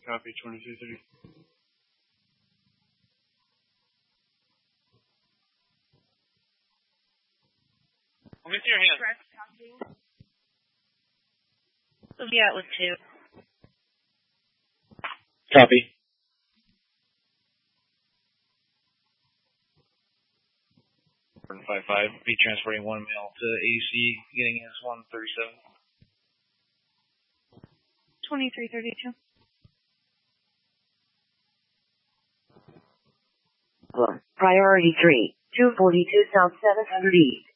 Copy, 2330. Let me see your hand. Yeah, with 2. Copy. Burn 55. Be transporting 1 male to AC, getting us 137. 2332. Priority 3, 242 South 700 East.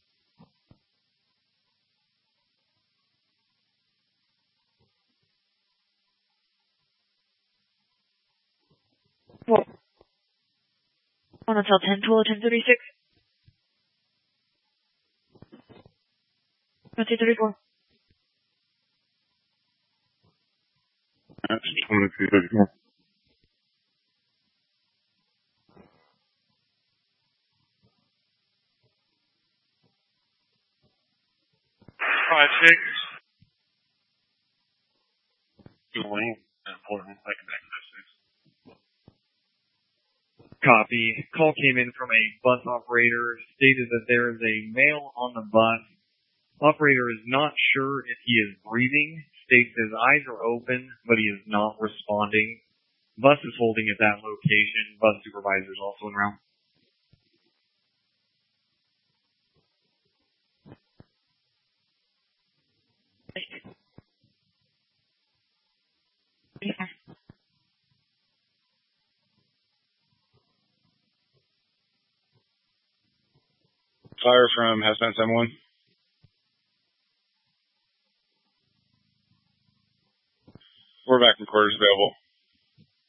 Well, on until 10-12-1036. 2334. That's 2334. Going important, I can access this. Copy. Call came in from a bus operator. Stated that there is a male on the bus. Operator is not sure if he is breathing. States his eyes are open, but he is not responding. Bus is holding at that location. Bus supervisor is also en route. Fire from Hazmat 71. We're back in quarters available.